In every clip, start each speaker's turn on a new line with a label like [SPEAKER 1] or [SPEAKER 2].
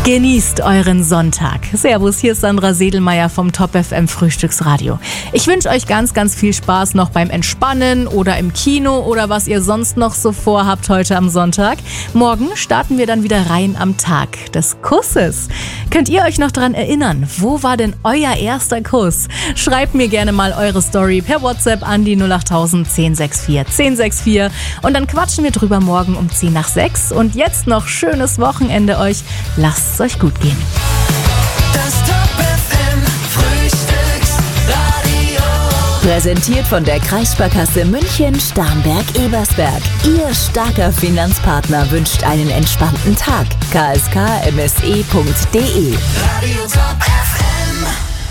[SPEAKER 1] Genießt euren Sonntag. Servus, hier ist Sandra Sedelmeier vom Top FM Frühstücksradio. Ich wünsche euch ganz, ganz viel Spaß noch beim Entspannen oder im Kino oder was ihr sonst noch so vorhabt heute am Sonntag. Morgen starten wir dann wieder rein am Tag des Kusses. Könnt ihr euch noch daran erinnern, wo war denn euer erster Kuss? Schreibt mir gerne mal eure Story per WhatsApp an die 08000 1064 1064 und dann quatschen wir drüber morgen um 10 nach 6. Und jetzt noch schönes Wochenende euch. Lasst es euch gut gehen.
[SPEAKER 2] Das Top FM Frühstücksradio.
[SPEAKER 3] Präsentiert von der Kreissparkasse München, Starnberg-Ebersberg. Ihr starker Finanzpartner wünscht einen entspannten Tag. kskmse.de
[SPEAKER 2] Radio Top FM.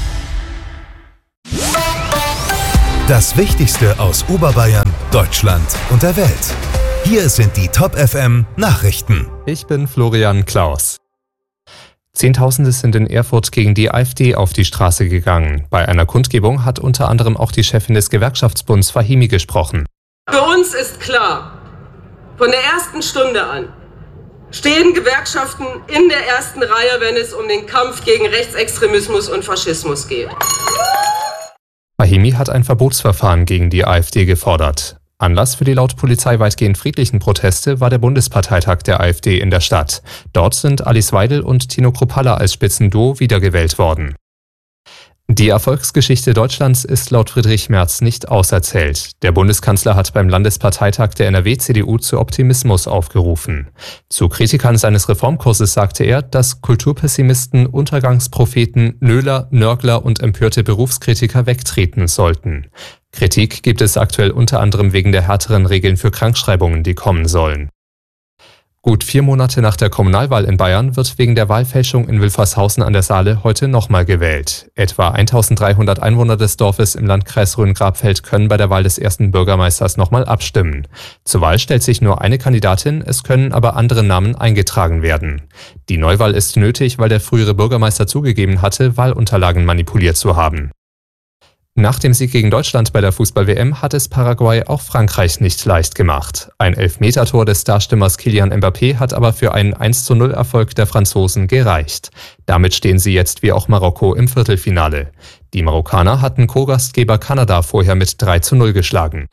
[SPEAKER 4] Das Wichtigste aus Oberbayern, Deutschland und der Welt. Hier sind die Top FM Nachrichten.
[SPEAKER 5] Ich bin Florian Klaus. Zehntausende sind in Erfurt gegen die AfD auf die Straße gegangen. Bei einer Kundgebung hat unter anderem auch die Chefin des Gewerkschaftsbunds Fahimi gesprochen.
[SPEAKER 6] Für uns ist klar, von der ersten Stunde an stehen Gewerkschaften in der ersten Reihe, wenn es um den Kampf gegen Rechtsextremismus und Faschismus geht.
[SPEAKER 5] Fahimi hat ein Verbotsverfahren gegen die AfD gefordert. Anlass für die laut Polizei weitgehend friedlichen Proteste war der Bundesparteitag der AfD in der Stadt. Dort sind Alice Weidel und Tino Kruppalla als Spitzenduo wiedergewählt worden. Die Erfolgsgeschichte Deutschlands ist laut Friedrich Merz nicht auserzählt. Der Bundeskanzler hat beim Landesparteitag der NRW-CDU zu Optimismus aufgerufen. Zu Kritikern seines Reformkurses sagte er, dass Kulturpessimisten, Untergangspropheten, Nöler, Nörgler und empörte Berufskritiker wegtreten sollten. Kritik gibt es aktuell unter anderem wegen der härteren Regeln für Krankschreibungen, die kommen sollen. Gut 4 Monate nach der Kommunalwahl in Bayern wird wegen der Wahlfälschung in Wilfershausen an der Saale heute nochmal gewählt. Etwa 1300 Einwohner des Dorfes im Landkreis Rhön-Grabfeld können bei der Wahl des ersten Bürgermeisters nochmal abstimmen. Zur Wahl stellt sich nur eine Kandidatin, es können aber andere Namen eingetragen werden. Die Neuwahl ist nötig, weil der frühere Bürgermeister zugegeben hatte, Wahlunterlagen manipuliert zu haben. Nach dem Sieg gegen Deutschland bei der Fußball-WM hat es Paraguay auch Frankreich nicht leicht gemacht. Ein Elfmetertor des Starstürmers Kylian Mbappé hat aber für einen 1:0-Erfolg der Franzosen gereicht. Damit stehen sie jetzt wie auch Marokko im Viertelfinale. Die Marokkaner hatten Co-Gastgeber Kanada vorher mit 3:0 geschlagen.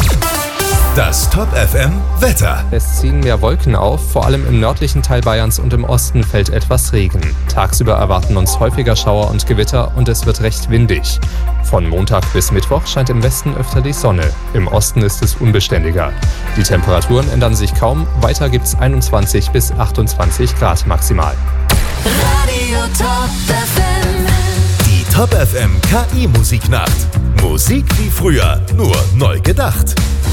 [SPEAKER 4] Das Top FM Wetter.
[SPEAKER 5] Es ziehen mehr Wolken auf, vor allem im nördlichen Teil Bayerns und im Osten fällt etwas Regen. Tagsüber erwarten uns häufiger Schauer und Gewitter und es wird recht windig. Von Montag bis Mittwoch scheint im Westen öfter die Sonne. Im Osten ist es unbeständiger. Die Temperaturen ändern sich kaum, weiter gibt's 21 bis 28 Grad maximal.
[SPEAKER 2] Radio Top FM.
[SPEAKER 4] Die Top FM KI Musiknacht. Musik wie früher, nur neu gedacht.